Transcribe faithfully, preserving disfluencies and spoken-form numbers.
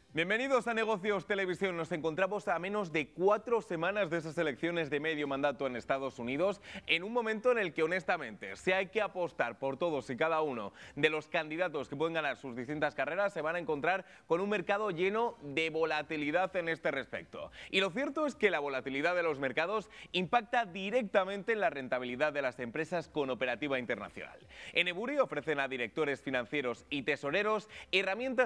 Bienvenidos a Negocios Televisión. Nos encontramos a menos de cuatro semanas de esas elecciones de medio mandato en Estados Unidos, en un momento en el que, honestamente, si hay que apostar por todos y cada uno de los candidatos que pueden ganar sus distintas carreras, se van a encontrar con un mercado lleno de volatilidad en este respecto. Y lo cierto es que la volatilidad de los mercados impacta directamente en la rentabilidad de las empresas con operativa internacional. En Ebury ofrecen a directores financieros y tesoreros herramientas